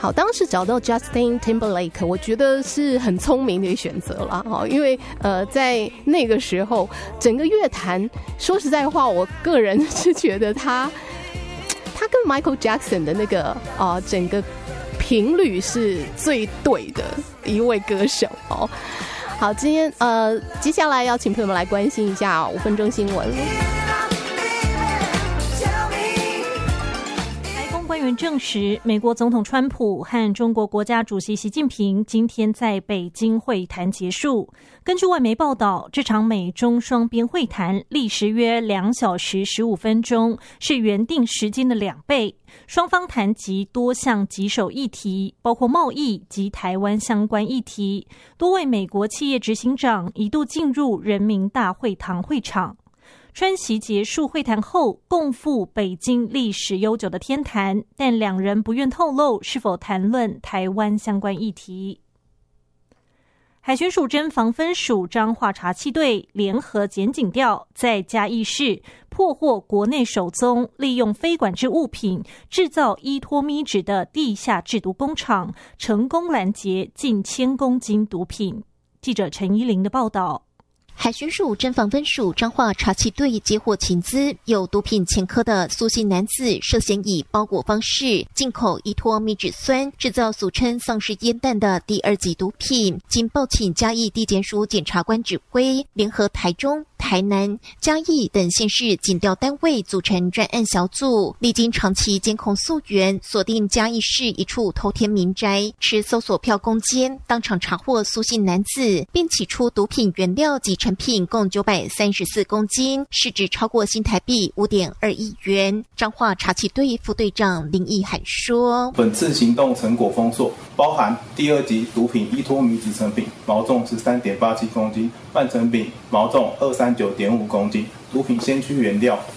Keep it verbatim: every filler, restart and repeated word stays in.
好，当时找到 Justin Timberlake， 我觉得是很聪明的选择啦，因为呃，在那个时候，整个乐坛，说实在话，我个人是觉得他，他跟 Michael Jackson 的那个啊、呃，整个频率是最对的一位歌手哦。好，今天呃，接下来要请朋友们来关心一下五分钟新闻。 官员证实，美国总统川普和中国国家主席习近平今天在北京会谈结束。根据外媒报道，这场美中双边会谈历时约两小时十五分钟，是原定时间的两倍。双方谈及多项棘手议题，包括贸易及台湾相关议题。多位美国企业执行长一度进入人民大会堂会场。川习结束会谈后，共赴北京历史悠久的天坛，但两人不愿透露是否谈论台湾相关议题。海巡署侦防分署彰化查缉队联合检警调，在嘉义市破获国内首宗利用非管制物品制造依托咪纸的地下制毒工厂，成功拦截近千公斤毒品。记者陈依玲的报道。 海巡署侦防分署彰化查缉队接获情资，有毒品前科的苏姓男子涉嫌以包裹方式进口依托咪酯酸，制造俗称丧尸烟弹的第二级毒品。经报请嘉义地检署检察官指挥，联合台中、台南、嘉义等县市警调单位组成专案小组，历经长期监控溯源，锁定嘉义市一处头天民宅，持搜索票攻坚，当场查获苏姓男子，并起出毒品原料及成品共九百三十四公斤，市值超过新台币五点二亿元。彰化查缉队副队长林义涵说：“ 本次行动成果丰硕，包含第二级毒品依托咪酯成品，毛重十三点八七公斤，半成品毛重二三九点五公斤。毒品先驱原料